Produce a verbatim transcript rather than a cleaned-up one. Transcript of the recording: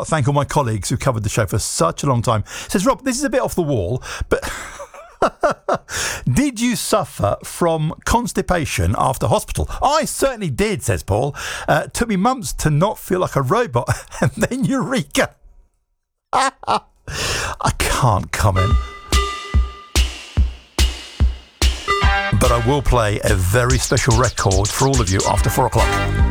got to thank all my colleagues who covered the show for such a long time. Says Rob, this is a bit off the wall, but did you suffer from constipation after hospital? I certainly did, says Paul. Uh, took me months to not feel like a robot, and then eureka. I can't comment. But I will play a very special record for all of you after four o'clock.